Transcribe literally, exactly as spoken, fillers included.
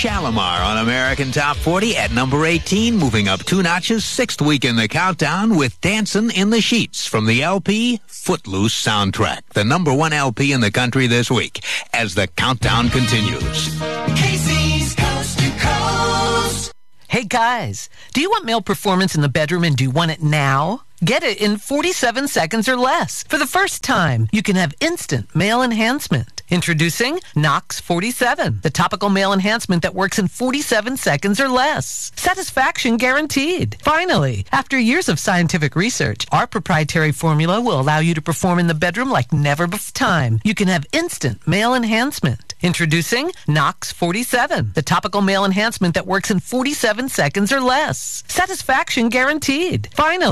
Shalimar on American Top forty at number eighteen, moving up two notches, sixth week in the countdown with Dancin' in the Sheets from the L P Footloose soundtrack, the number one L P in the country this week, as the countdown continues. Casey's Coast to Coast. Hey guys, do you want male performance in the bedroom and do you want it now? Get it in forty-seven seconds or less. For the first time, you can have instant male enhancement. Introducing Nox forty-seven, the topical male enhancement that works in forty-seven seconds or less. Satisfaction guaranteed. Finally, after years of scientific research, our proprietary formula will allow you to perform in the bedroom like never before. Time. You can have instant male enhancement. Introducing Nox forty-seven, the topical male enhancement that works in forty-seven seconds or less. Satisfaction guaranteed. Finally,